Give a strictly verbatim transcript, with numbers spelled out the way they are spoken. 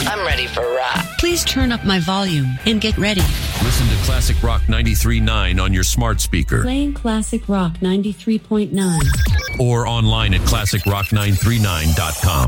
I'm ready for rock. Please turn up my volume and get ready. Listen to Classic Rock ninety-three point nine on your smart speaker. Playing Classic Rock ninety-three point nine. Or online at classic rock nine three nine dot com.